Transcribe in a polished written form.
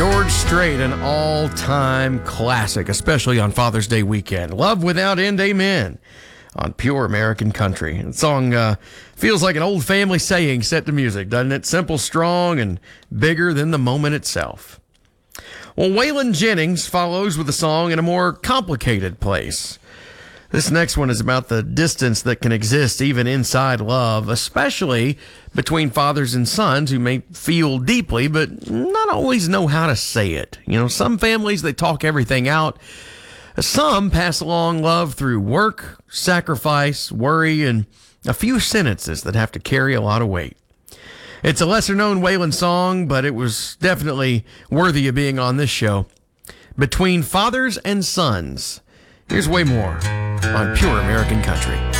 George Strait, an all-time classic, especially on Father's Day weekend. Love Without End, Amen, on Pure American Country. The song feels like an old family saying set to music, doesn't it? Simple, strong, and bigger than the moment itself. Well, Waylon Jennings follows with a song in a more complicated place. This next one is about the distance that can exist even inside love, especially between fathers and sons who may feel deeply but not always know how to say it. You know, some families, they talk everything out. Some pass along love through work, sacrifice, worry, and a few sentences that have to carry a lot of weight. It's a lesser-known Waylon song, but it was definitely worthy of being on this show. Between Fathers and Sons. Here's way more on Pure American Country.